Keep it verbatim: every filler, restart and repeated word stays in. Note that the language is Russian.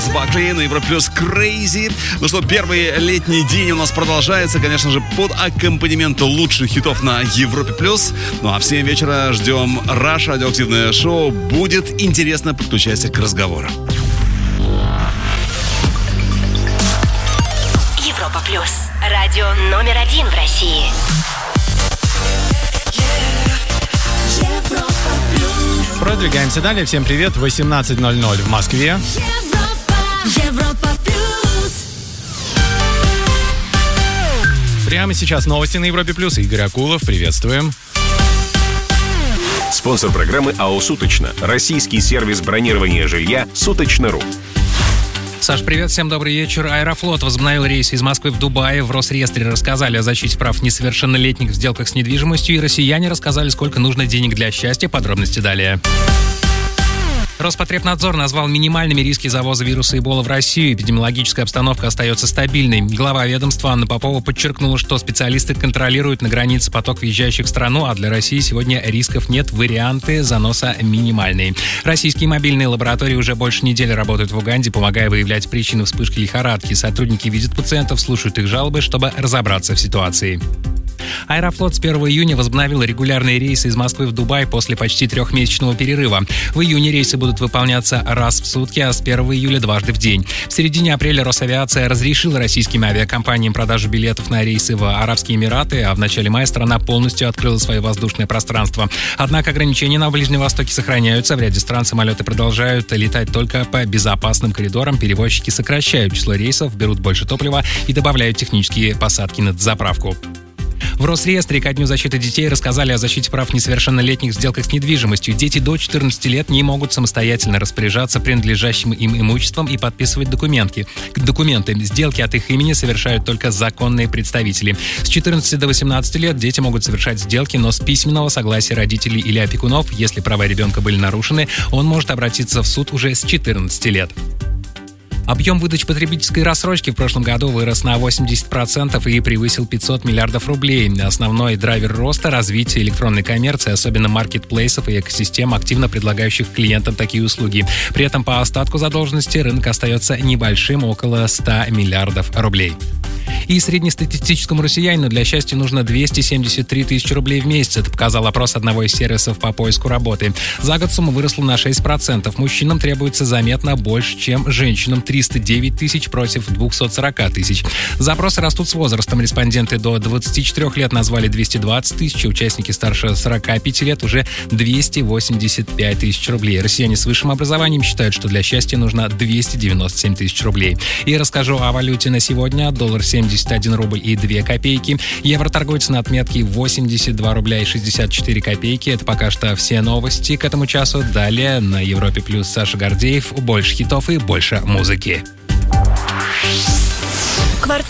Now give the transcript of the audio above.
Чарльз Бакли на Европе плюс Crazy. Ну что, первый летний день у нас продолжается, конечно же, под аккомпанемент лучших хитов на Европе плюс. Ну а в семь вечера ждем Rush, радиоактивное шоу. Будет интересно, подключайся к разговору. Европа плюс. Радио номер один в России. Продвигаемся далее. Всем привет. восемнадцать ноль ноль в Москве. Европа, Европа плюс. Прямо сейчас новости на Европе плюс. Игорь Акулов, приветствуем. Спонсор программы АО «Суточно». Российский сервис бронирования жилья «Суточно.ру». Саш, привет, всем добрый вечер. Аэрофлот возобновил рейсы из Москвы в Дубай. В Росреестре рассказали о защите прав несовершеннолетних в сделках с недвижимостью, и россияне рассказали, сколько нужно денег для счастья. Подробности далее. Роспотребнадзор назвал минимальными риски завоза вируса Эбола в Россию. Эпидемиологическая обстановка остается стабильной. Глава ведомства Анна Попова подчеркнула, что специалисты контролируют на границе поток въезжающих в страну, а для России сегодня рисков нет. Варианты заноса минимальные. Российские мобильные лаборатории уже больше недели работают в Уганде, помогая выявлять причины вспышки лихорадки. Сотрудники видят пациентов, слушают их жалобы, чтобы разобраться в ситуации. Аэрофлот с первого июня возобновил регулярные рейсы из Москвы в Дубай после почти трехмесячного перерыва. В июне рейсы будут выполняться раз в сутки, а с первого июля дважды в день. В середине апреля Росавиация разрешила российским авиакомпаниям продажу билетов на рейсы в Арабские Эмираты, а в начале мая страна полностью открыла свое воздушное пространство. Однако ограничения на Ближнем Востоке сохраняются. В ряде стран самолеты продолжают летать только по безопасным коридорам. Перевозчики сокращают число рейсов, берут больше топлива и добавляют технические посадки на заправку. В Росреестре ко Дню защиты детей рассказали о защите прав несовершеннолетних в сделках с недвижимостью. Дети до четырнадцати лет не могут самостоятельно распоряжаться принадлежащим им имуществом и подписывать документы. Документы. Сделки от их имени совершают только законные представители. С четырнадцати до восемнадцати лет дети могут совершать сделки, но с письменного согласия родителей или опекунов. Если права ребенка были нарушены, он может обратиться в суд уже с четырнадцати лет. Объем выдач потребительской рассрочки в прошлом году вырос на восемьдесят процентов и превысил пятьсот миллиардов рублей. Основной драйвер роста – развитие электронной коммерции, особенно маркетплейсов и экосистем, активно предлагающих клиентам такие услуги. При этом по остатку задолженности рынок остается небольшим – около ста миллиардов рублей. И среднестатистическому россиянину для счастья нужно двести семьдесят три тысячи рублей в месяц. Это показал опрос одного из сервисов по поиску работы. За год сумма выросла на шесть процентов. Мужчинам требуется заметно больше, чем женщинам – триста девять тысяч против двухсот сорока тысяч. Запросы растут с возрастом. Респонденты до двадцати четырёх лет назвали двести двадцать тысяч, участники старше сорока пяти лет уже двести восемьдесят пять тысяч рублей. Россияне с высшим образованием считают, что для счастья нужно двести девяносто семь тысяч рублей. И расскажу о валюте на сегодня. Доллар семьдесят один рубль и две копейки. Евро торгуется на отметке восемьдесят два рубля и шестьдесят четыре копейки. Это пока что все новости к этому часу. Далее на Европе плюс Саша Гордеев. Больше хитов и больше музыки. Квартал